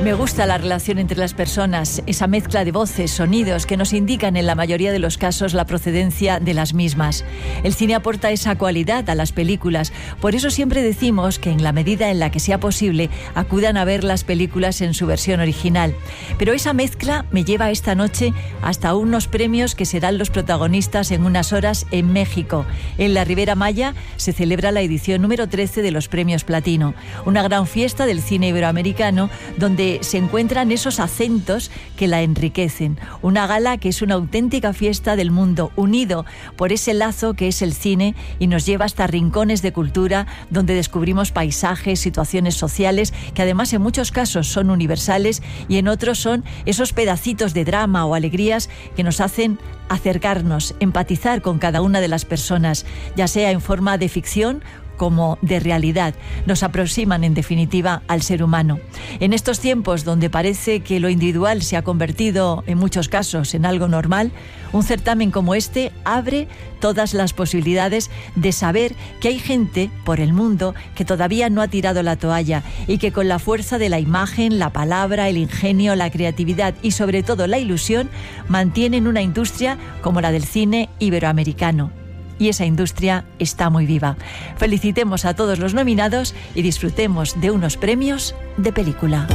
Me gusta la relación entre las personas, esa mezcla de voces, sonidos que nos indican en la mayoría de los casos la procedencia de las mismas. El cine aporta esa cualidad a las películas, por eso siempre decimos que en la medida en la que sea posible acudan a ver las películas en su versión original. Pero esa mezcla me lleva esta noche hasta unos premios que serán los protagonistas en unas horas en México. En la Riviera Maya se celebra la edición número 13 de los Premios Platino, una gran fiesta del cine iberoamericano donde se encuentran esos acentos que la enriquecen. Una gala que es una auténtica fiesta del mundo, unido por ese lazo que es el cine y nos lleva hasta rincones de cultura donde descubrimos paisajes, situaciones sociales que además en muchos casos son universales y en otros son esos pedacitos de drama o alegrías que nos hacen acercarnos, empatizar con cada una de las personas, ya sea en forma de ficción como de realidad. Nos aproximan, en definitiva, al ser humano. En estos tiempos donde parece que lo individual se ha convertido, en muchos casos, en algo normal, un certamen como este abre todas las posibilidades de saber que hay gente por el mundo que todavía no ha tirado la toalla y que con la fuerza de la imagen, la palabra, el ingenio, la creatividad y sobre todo la ilusión mantienen una industria como la del cine iberoamericano. Y esa industria está muy viva. Felicitemos a todos los nominados y disfrutemos de unos premios de película.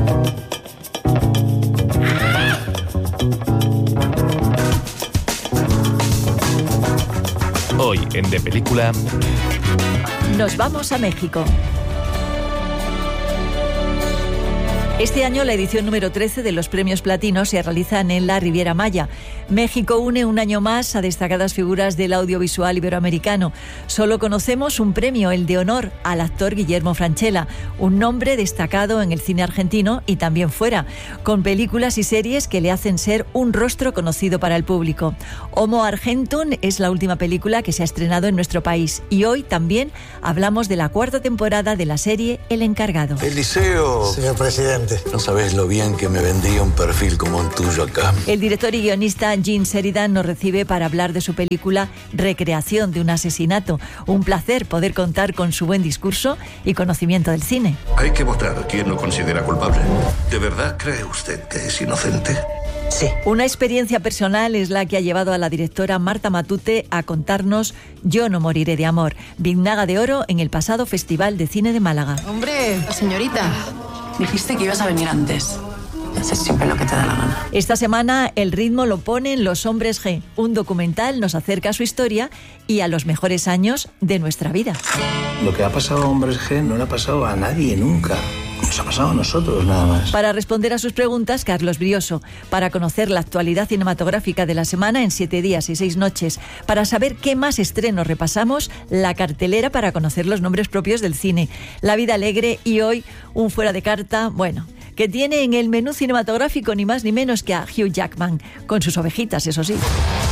Hoy en De Película nos vamos a México. Este año la edición número 13 de los Premios Platino se realizan en la Riviera Maya. México une un año más a destacadas figuras del audiovisual iberoamericano. Solo conocemos un premio, el de honor al actor Guillermo Francella, un nombre destacado en el cine argentino y también fuera, con películas y series que le hacen ser un rostro conocido para el público. Homo Argentum es la última película que se ha estrenado en nuestro país y hoy también hablamos de la 4ª temporada de la serie El Encargado. Eliseo. Señor presidente. No sabés lo bien que me vendría un perfil como el tuyo acá. El director y guionista Gene Sheridan nos recibe para hablar de su película Recreación de un asesinato. Un placer poder contar con su buen discurso y conocimiento del cine. Hay que votar. ¿Quién lo considera culpable? ¿De verdad cree usted que es inocente? Sí. Una experiencia personal es la que ha llevado a la directora Marta Matute a contarnos Yo no moriré de amor, Biznaga de Oro en el pasado Festival de Cine de Málaga. Hombre, señorita, dijiste que ibas a venir antes. Haces siempre lo que te da la gana. Esta semana el ritmo lo ponen Los Hombres G. Un documental nos acerca a su historia y a los mejores años de nuestra vida. Lo que ha pasado a Hombres G no le ha pasado a nadie nunca. Nos ha pasado a nosotros nada más. Para responder a sus preguntas, Carlos Brioso. Para conocer la actualidad cinematográfica de la semana en 7 días y 6 noches. Para saber qué más estrenos repasamos, la cartelera para conocer los nombres propios del cine. La vida alegre y hoy un fuera de carta, bueno, que tiene en el menú cinematográfico ni más ni menos que a Hugh Jackman, con sus ovejitas, eso sí.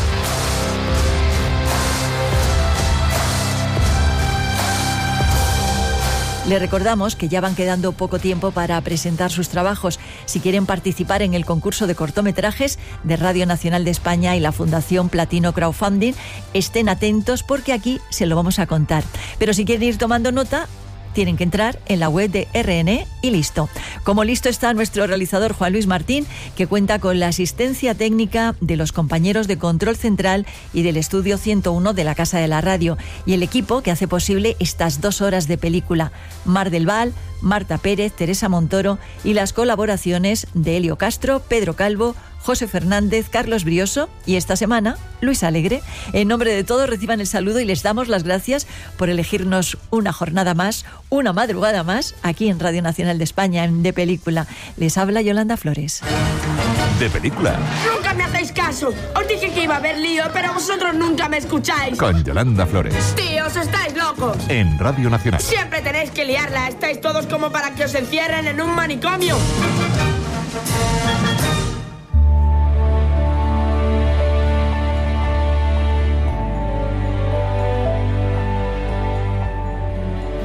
Le recordamos que ya van quedando poco tiempo para presentar sus trabajos. Si quieren participar en el concurso de cortometrajes de Radio Nacional de España y la Fundación Platino Crowdfunding, estén atentos porque aquí se lo vamos a contar. Pero si quieren ir tomando nota, tienen que entrar en la web de RN y listo. Como listo está nuestro realizador Juan Luis Martín, que cuenta con la asistencia técnica de los compañeros de Control Central y del Estudio 101 de la Casa de la Radio y el equipo que hace posible estas 2 horas de película. Mar del Val, Marta Pérez, Teresa Montoro y las colaboraciones de Helio Castro, Pedro Calvo, José Fernández, Carlos Brioso y esta semana Luis Alegre. En nombre de todos reciban el saludo y les damos las gracias por elegirnos una jornada más, una madrugada más, aquí en Radio Nacional de España, en De Película. Les habla Yolanda Flores. De Película. ¡Nunca me hacéis caso! Os dije que iba a haber lío, pero vosotros nunca me escucháis. Con Yolanda Flores. ¡Tíos, estáis locos! En Radio Nacional. Siempre tenéis que liarla. Estáis todos como para que os encierren en un manicomio.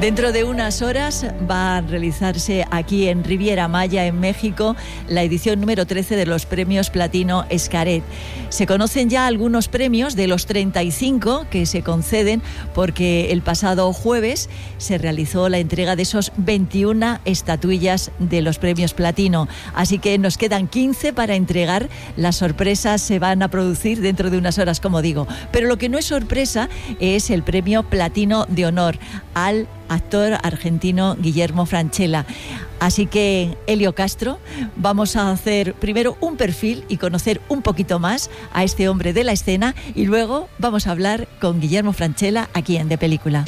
Dentro de unas horas va a realizarse aquí en Riviera Maya, en México, la edición número 13 de los premios Platino Xcaret. Se conocen ya algunos premios de los 35 que se conceden porque el pasado jueves se realizó la entrega de esos 21 estatuillas de los premios Platino. Así que nos quedan 15 para entregar. Las sorpresas se van a producir dentro de unas horas, como digo. Pero lo que no es sorpresa es el premio Platino de Honor al actor argentino Guillermo Francella. Así que, Helio Castro, vamos a hacer primero un perfil y conocer un poquito más a este hombre de la escena y luego vamos a hablar con Guillermo Francella aquí en De Película.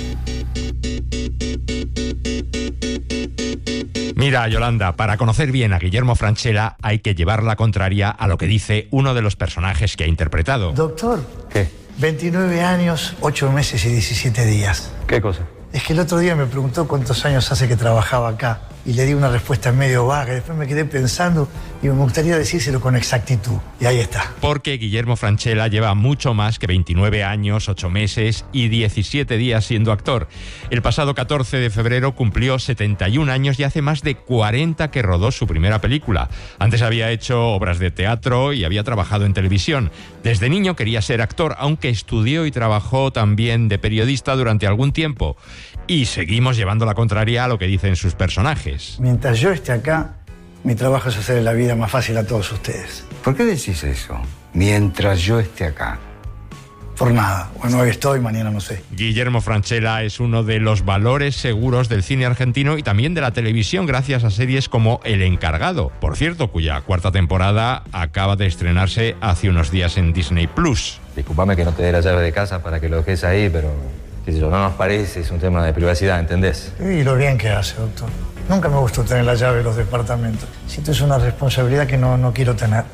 Mira, Yolanda, para conocer bien a Guillermo Francella hay que llevar la contraria a lo que dice uno de los personajes que ha interpretado. Doctor. ¿Qué? 29 años, 8 meses y 17 días. ¿Qué cosa? Es que el otro día me preguntó cuántos años hace que trabajaba acá y le di una respuesta medio vaga y después me quedé pensando y me gustaría decírselo con exactitud. Y ahí está. Porque Guillermo Francella lleva mucho más que 29 años, 8 meses y 17 días siendo actor. El pasado 14 de febrero cumplió 71 años y hace más de 40 que rodó su primera película. Antes había hecho obras de teatro y había trabajado en televisión. Desde niño quería ser actor, aunque estudió y trabajó también de periodista durante algún tiempo. Y seguimos llevando la contraria a lo que dicen sus personajes. Mientras yo esté acá, mi trabajo es hacerle la vida más fácil a todos ustedes. ¿Por qué decís eso? Mientras yo esté acá. Por nada. Bueno, hoy estoy, mañana no sé. Guillermo Francella es uno de los valores seguros del cine argentino y también de la televisión gracias a series como El Encargado, por cierto, cuya cuarta temporada acaba de estrenarse hace unos días en Disney+. Disculpame que no te dé la llave de casa para que lo dejes ahí, pero qué sé yo, no nos parece, es un tema de privacidad, ¿entendés? Y lo bien que hace, doctor. Nunca me gustó tener la llave de los departamentos. Siento es una responsabilidad que no quiero tener.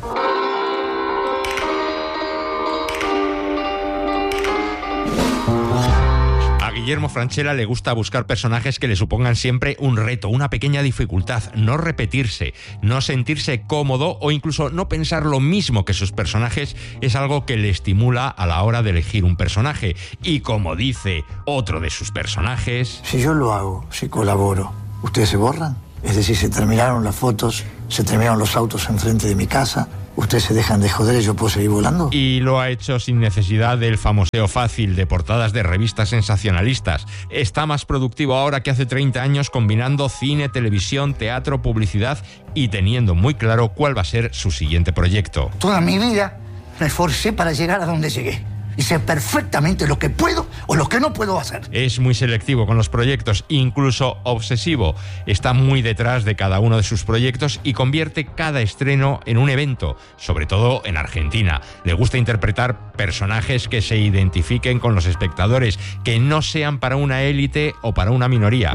A Guillermo Francella le gusta buscar personajes que le supongan siempre un reto, una pequeña dificultad, no repetirse, no sentirse cómodo o incluso no pensar lo mismo que sus personajes es algo que le estimula a la hora de elegir un personaje. Y como dice otro de sus personajes... Si yo lo hago, si colaboro, ¿ustedes se borran? Es decir, se terminaron las fotos, se terminaron los autos enfrente de mi casa... ¿Ustedes se dejan de joder y yo puedo seguir volando? Y lo ha hecho sin necesidad del famoseo fácil de portadas de revistas sensacionalistas. Está más productivo ahora que hace 30 años combinando cine, televisión, teatro, publicidad y teniendo muy claro cuál va a ser su siguiente proyecto. Toda mi vida me esforcé para llegar a donde llegué. Y sé perfectamente lo que puedo o lo que no puedo hacer. Es muy selectivo con los proyectos, incluso obsesivo. Está muy detrás de cada uno de sus proyectos y convierte cada estreno en un evento, sobre todo en Argentina. Le gusta interpretar personajes que se identifiquen con los espectadores, que no sean para una élite o para una minoría.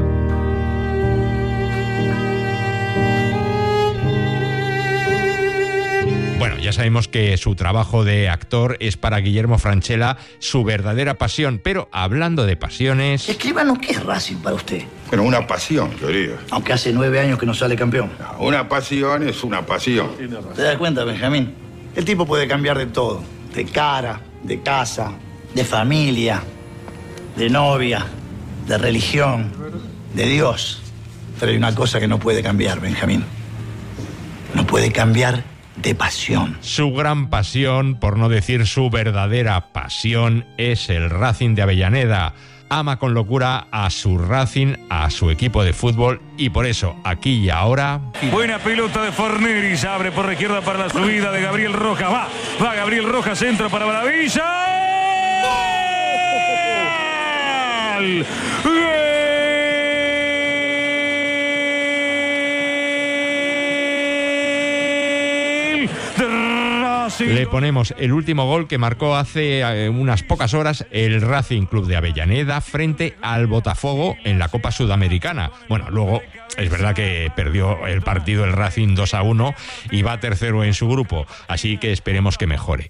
Bueno, ya sabemos que su trabajo de actor es para Guillermo Francella su verdadera pasión, pero hablando de pasiones... Escribano, ¿qué es Racing para usted? Bueno, una pasión, yo diría. Aunque hace 9 años que no sale campeón. No, una pasión es una pasión. ¿Te das cuenta, Benjamín? El tipo puede cambiar de todo. De cara, de casa, de familia, de novia, de religión, de Dios. Pero hay una cosa que no puede cambiar, Benjamín. No puede cambiar de pasión. Su gran pasión, por no decir su verdadera pasión, es el Racing de Avellaneda. Ama con locura a su Racing, a su equipo de fútbol y por eso, aquí y ahora... Buena pelota de Forneris, abre por la izquierda para la subida de Gabriel Rojas. Va Gabriel Rojas, centro para Maravilla. ¡Gol! Le ponemos el último gol que marcó hace unas pocas horas el Racing Club de Avellaneda frente al Botafogo en la Copa Sudamericana. Bueno, luego es verdad que perdió el partido el Racing 2-1 y va tercero en su grupo, así que esperemos que mejore.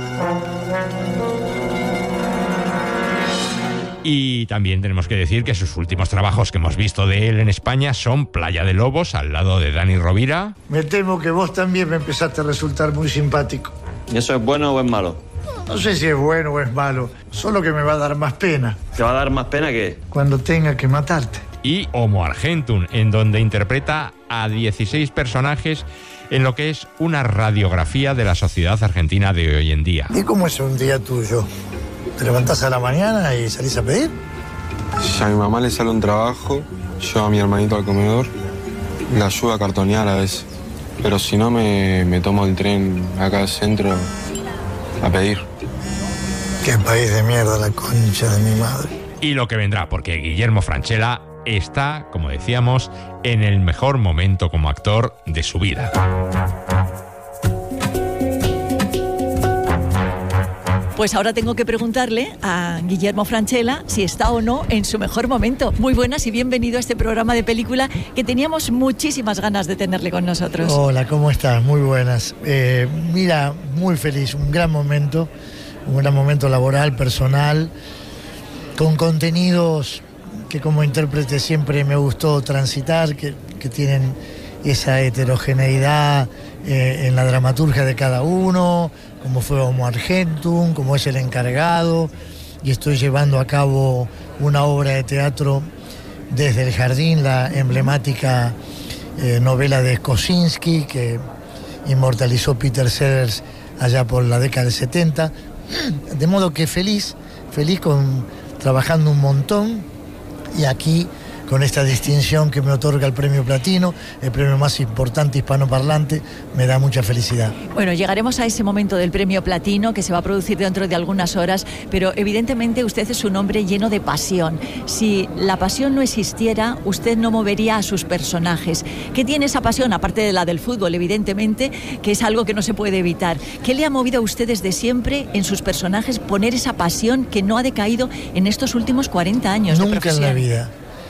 Y también tenemos que decir que sus últimos trabajos que hemos visto de él en España son Playa de Lobos, al lado de Dani Rovira. Me temo que vos también me empezaste a resultar muy simpático. ¿Y eso es bueno o es malo? No sé si es bueno o es malo, solo que me va a dar más pena. ¿Te va a dar más pena que...? Cuando tenga que matarte. y Homo Argentum, en donde interpreta a 16 personajes en lo que es una radiografía de la sociedad argentina de hoy en día. ¿Y cómo es un día tuyo? ¿Te levantás a la mañana y salís a pedir? Si a mi mamá le sale un trabajo, llevo a mi hermanito al comedor, la ayudo a cartonear a veces. Pero si no, me tomo el tren acá al centro a pedir. Qué país de mierda, la concha de mi madre. Y lo que vendrá, porque Guillermo Francella está, como decíamos, en el mejor momento como actor de su vida. Pues ahora tengo que preguntarle a Guillermo Francella si está o no en su mejor momento. Muy buenas y bienvenido a este programa de película que teníamos muchísimas ganas de tenerle con nosotros. Hola, ¿cómo estás? Muy buenas. Mira, muy feliz, un gran momento laboral, personal, con contenidos que como intérprete siempre me gustó transitar, que tienen esa heterogeneidad en la dramaturgia de cada uno, como fue Homo Argentum, como es El Encargado, y estoy llevando a cabo una obra de teatro desde el Jardín, la emblemática novela de Kosinski que inmortalizó Peter Sellers allá por la década del 70, de modo que feliz trabajando un montón, y aquí con esta distinción que me otorga el Premio Platino, el premio más importante hispanoparlante, me da mucha felicidad. Bueno, llegaremos a ese momento del Premio Platino que se va a producir dentro de algunas horas, pero evidentemente usted es un hombre lleno de pasión. Si la pasión no existiera, usted no movería a sus personajes. ¿Qué tiene esa pasión, aparte de la del fútbol, evidentemente, que es algo que no se puede evitar? ¿Qué le ha movido a usted desde siempre en sus personajes poner esa pasión que no ha decaído en estos últimos 40 años de profesión? Nunca en la vida.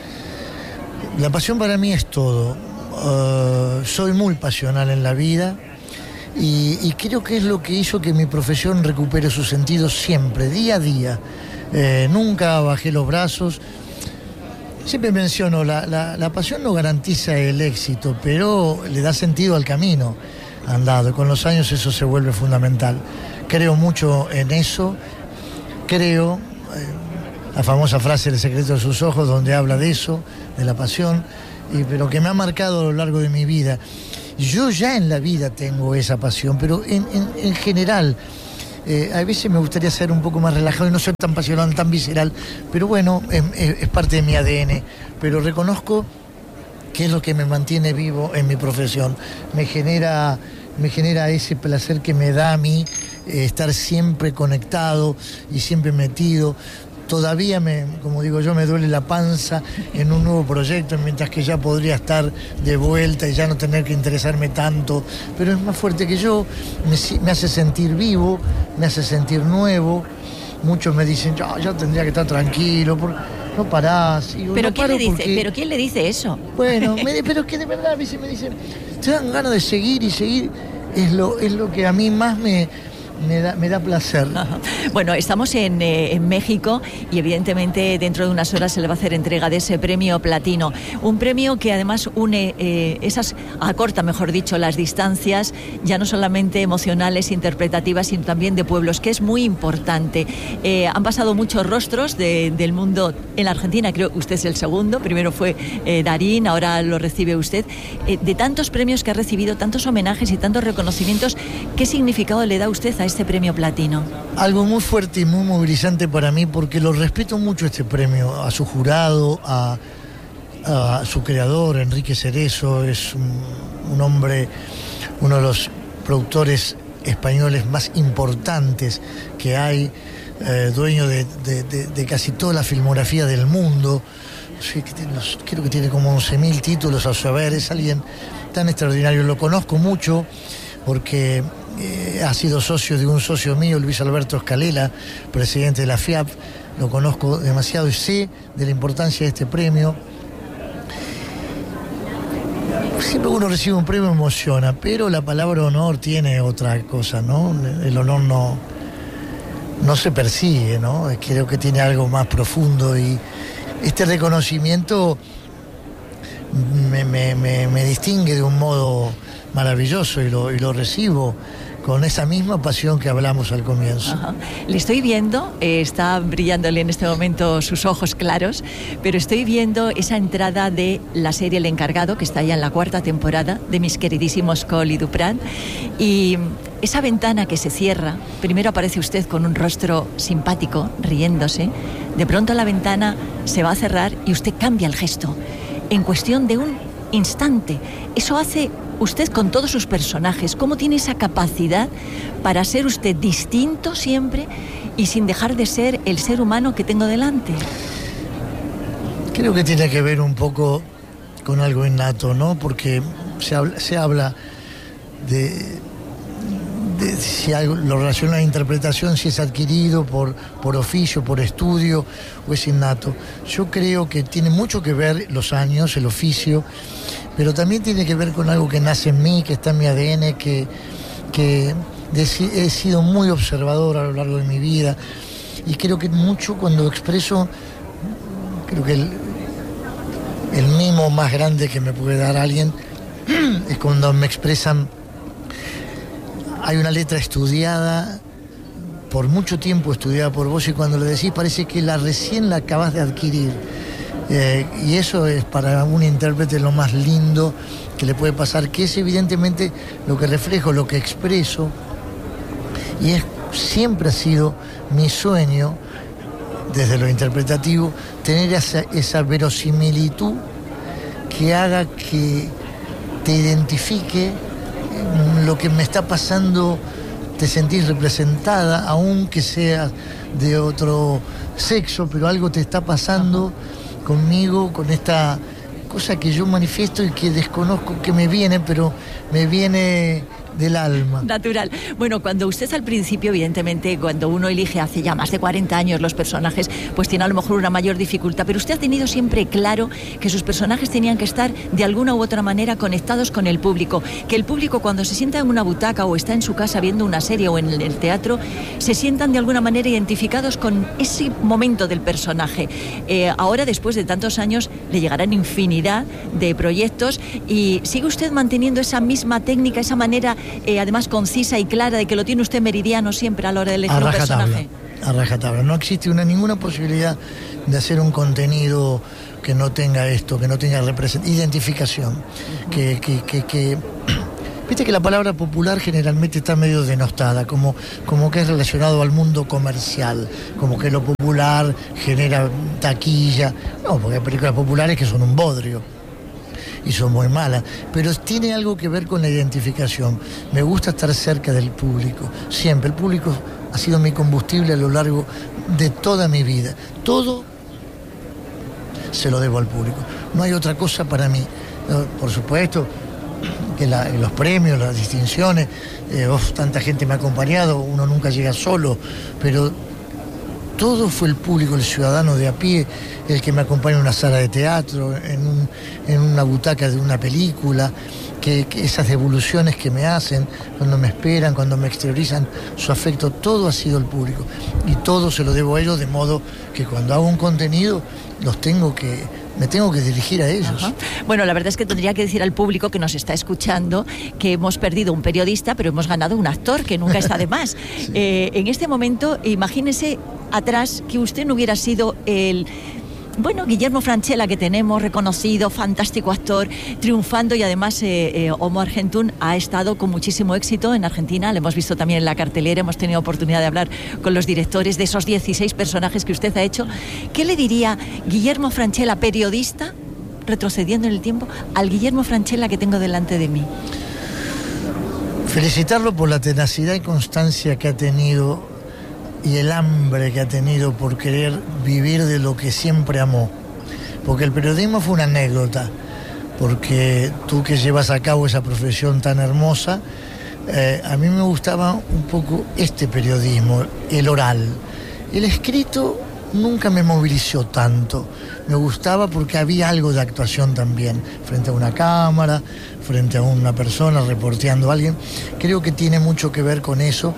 La pasión para mí es todo. Soy muy pasional en la vida y creo que es lo que hizo que mi profesión recupere su sentido siempre, día a día. Nunca bajé los brazos. Siempre menciono, la pasión no garantiza el éxito, pero le da sentido al camino andado. Con los años eso se vuelve fundamental. Creo mucho en eso. Creo... la famosa frase El secreto de sus ojos, donde habla de eso, de la pasión, pero que me ha marcado a lo largo de mi vida. Yo ya en la vida tengo esa pasión, pero en general, a veces me gustaría ser un poco más relajado y no ser tan pasional, tan visceral, pero bueno, es parte de mi ADN. Pero reconozco que es lo que me mantiene vivo en mi profesión. Me genera ese placer que me da a mí estar siempre conectado y siempre metido. Todavía, como digo yo, me duele la panza en un nuevo proyecto, mientras que ya podría estar de vuelta y ya no tener que interesarme tanto, pero es más fuerte que yo, me hace sentir vivo, me hace sentir nuevo. Muchos me dicen, ya tendría que estar tranquilo, no parás. Y ¿Pero, no quién le dice, porque... ¿Pero quién le dice eso? Bueno, pero que de verdad a veces me dicen, te dan ganas de seguir y seguir, es lo que a mí más me da placer. Bueno, estamos en México y evidentemente dentro de unas horas se le va a hacer entrega de ese premio Platino. Un premio que además acorta, mejor dicho, las distancias, ya no solamente emocionales, interpretativas, sino también de pueblos, que es muy importante. Han pasado muchos rostros del mundo en la Argentina, creo que usted es el segundo, primero fue Darín, ahora lo recibe usted. De tantos premios que ha recibido, tantos homenajes y tantos reconocimientos, ¿qué significado le da usted a este premio Platino? Algo muy fuerte y muy movilizante para mí, porque lo respeto mucho este premio, a su jurado, a su creador, Enrique Cerezo. Es un hombre, uno de los productores españoles más importantes que hay, dueño de casi toda la filmografía del mundo. Sí, creo que tiene como 11.000 títulos a su haber. Es alguien tan extraordinario, lo conozco mucho porque ha sido socio de un socio mío, Luis Alberto Escalela, presidente de la FIAP. Lo conozco demasiado y sé de la importancia de este premio. Siempre uno recibe un premio emociona, pero la palabra honor tiene otra cosa, ¿no? El honor no se persigue, ¿no? Creo que tiene algo más profundo, y este reconocimiento me distingue de un modo maravilloso y lo recibo con esa misma pasión que hablamos al comienzo. Ajá. Le estoy viendo, está brillándole en este momento sus ojos claros, pero estoy viendo esa entrada de la serie El Encargado, que está ya en la 4ª temporada, de mis queridísimos Cole y Duprat, y esa ventana que se cierra, primero aparece usted con un rostro simpático, riéndose, de pronto la ventana se va a cerrar y usted cambia el gesto, en cuestión de un instante. Eso hace usted con todos sus personajes. ¿Cómo tiene esa capacidad para ser usted distinto siempre y sin dejar de ser el ser humano que tengo delante? Creo que tiene que ver un poco con algo innato, ¿no? Porque se habla de si algo lo relaciona a la interpretación, si es adquirido por oficio, por estudio o es innato. Yo creo que tiene mucho que ver los años, el oficio, pero también tiene que ver con algo que nace en mí, que está en mi ADN, que he sido muy observador a lo largo de mi vida, y creo que mucho cuando expreso, creo que el mimo más grande que me puede dar alguien es cuando me expresan. Hay una letra estudiada, por mucho tiempo estudiada por vos, y cuando le decís parece que recién la acabas de adquirir. Y eso es para un intérprete lo más lindo que le puede pasar, que es evidentemente lo que reflejo, lo que expreso. Y siempre ha sido mi sueño, desde lo interpretativo, tener esa verosimilitud que haga que te identifique lo que me está pasando, te sentís representada, aunque seas de otro sexo, pero algo te está pasando conmigo, con esta cosa que yo manifiesto y que desconozco que me viene, pero me viene del alma. Natural. Bueno, cuando usted al principio, evidentemente, cuando uno elige hace ya más de 40 años los personajes, pues tiene a lo mejor una mayor dificultad, pero usted ha tenido siempre claro que sus personajes tenían que estar de alguna u otra manera conectados con el público, que el público cuando se sienta en una butaca o está en su casa viendo una serie o en el teatro, se sientan de alguna manera identificados con ese momento del personaje. Ahora, después de tantos años, le llegarán infinidad de proyectos y sigue usted manteniendo esa misma técnica, esa manera además concisa y clara de que lo tiene usted meridiano siempre a la hora de elegir un personaje. A rajatabla. No existe ninguna posibilidad de hacer un contenido que no tenga esto, que no tenga identificación. Viste que la palabra popular generalmente está medio denostada, como que es relacionado al mundo comercial, como que lo popular genera taquilla. No, porque hay películas populares que son un bodrio y son muy malas, pero tiene algo que ver con la identificación. Me gusta estar cerca del público, siempre. El público ha sido mi combustible a lo largo de toda mi vida. Todo se lo debo al público. No hay otra cosa para mí. Por supuesto que los premios, las distinciones, tanta gente me ha acompañado, uno nunca llega solo, pero todo fue el público, el ciudadano de a pie, el que me acompaña en una sala de teatro, en una butaca de una película, que esas devoluciones que me hacen cuando me esperan, cuando me exteriorizan su afecto, todo ha sido el público. Y todo se lo debo a ellos, de modo que cuando hago un contenido me tengo que dirigir a ellos. Ajá. Bueno, la verdad es que tendría que decir al público que nos está escuchando que hemos perdido un periodista, pero hemos ganado un actor, que nunca está de más. Sí. En este momento, imagínese atrás que usted no hubiera sido Guillermo Francella, que tenemos, reconocido, fantástico actor, triunfando, y además Homo Argentum ha estado con muchísimo éxito en Argentina, lo hemos visto también en la cartelera, hemos tenido oportunidad de hablar con los directores de esos 16 personajes que usted ha hecho. ¿Qué le diría Guillermo Francella, periodista, retrocediendo en el tiempo, al Guillermo Francella que tengo delante de mí? Felicitarlo por la tenacidad y constancia que ha tenido y el hambre que ha tenido por querer vivir de lo que siempre amó. Porque el periodismo fue una anécdota, porque tú que llevas a cabo esa profesión tan hermosa, a mí me gustaba un poco este periodismo, el oral. El escrito nunca me movilizó tanto, me gustaba porque había algo de actuación también, frente a una cámara, frente a una persona reporteando a alguien. Creo que tiene mucho que ver con eso.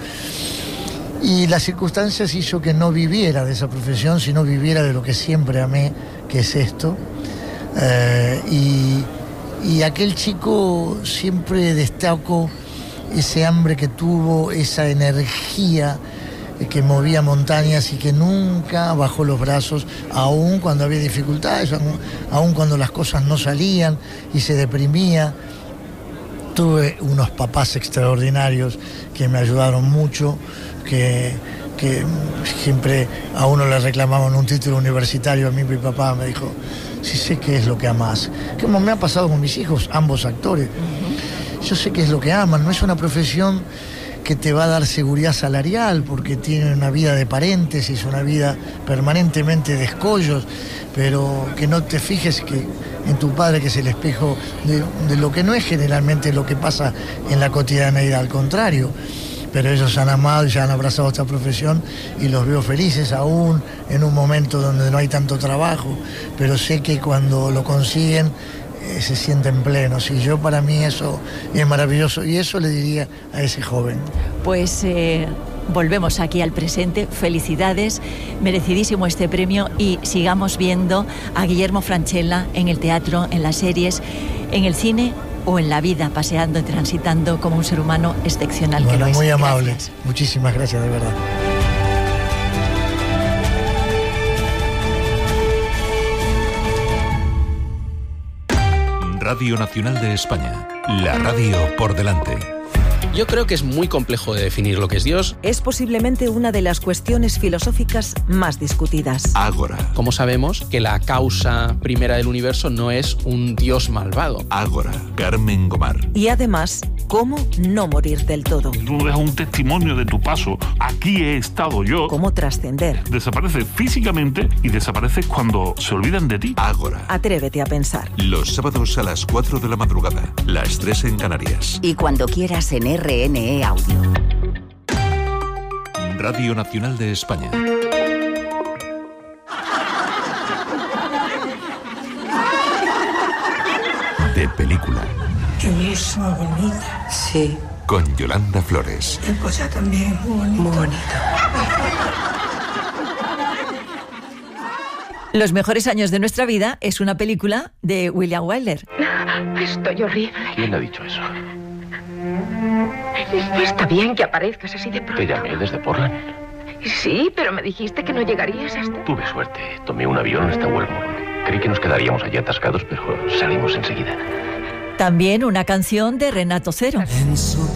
Y las circunstancias hizo que no viviera de esa profesión, sino viviera de lo que siempre amé, que es esto. Y aquel chico siempre destaco ese hambre que tuvo, esa energía que movía montañas y que nunca bajó los brazos, aún cuando había dificultades, aún cuando las cosas no salían y se deprimía. Tuve unos papás extraordinarios que me ayudaron mucho, que siempre a uno le reclamaban un título universitario. A mí mi papá me dijo: sí sé qué es lo que amás. Como me ha pasado con mis hijos, ambos actores. Yo sé qué es lo que aman, no es una profesión que te va a dar seguridad salarial, porque tiene una vida de paréntesis, una vida permanentemente de escollos, pero que no te fijes que en tu padre, que es el espejo de lo que no es generalmente lo que pasa en la cotidianeidad, al contrario. Pero ellos han amado y ya han abrazado esta profesión y los veo felices aún en un momento donde no hay tanto trabajo, pero sé que cuando lo consiguen se sienten plenos, y yo, para mí eso es maravilloso, y eso le diría a ese joven. Pues volvemos aquí al presente. Felicidades, merecidísimo este premio, y sigamos viendo a Guillermo Francella en el teatro, en las series, en el cine o en la vida, paseando y transitando como un ser humano excepcional. Bueno, que lo es. Muy amable. Gracias. Muchísimas gracias, de verdad. Radio Nacional de España, la radio por delante. Yo creo que es muy complejo de definir lo que es Dios. Es posiblemente una de las cuestiones filosóficas más discutidas. Ágora. ¿Cómo sabemos que la causa primera del universo no es un Dios malvado? Ágora. Carmen Gomar. Y además, ¿cómo no morir del todo? Tú dejas un testimonio de tu paso. Aquí he estado yo. ¿Cómo trascender? Desapareces físicamente y desapareces cuando se olvidan de ti. Ágora. Atrévete a pensar. Los sábados a las 4 de la madrugada, las 3 en Canarias. Y cuando quieras en RNE Audio. Radio Nacional de España. De película. Qué misma bonita. Sí. Con Yolanda Flores. El collar también muy bonito. Muy bonito. Los mejores años de nuestra vida es una película de William Wyler. Estoy horrible. ¿Quién ha dicho eso? Está bien que aparezcas así de pronto. Te llamé desde Portland. Sí, pero me dijiste que no llegarías hasta... Tuve suerte. Tomé un avión hasta Wellmore. Creí que nos quedaríamos allí atascados, pero salimos enseguida. También una canción de Renato Zero. En su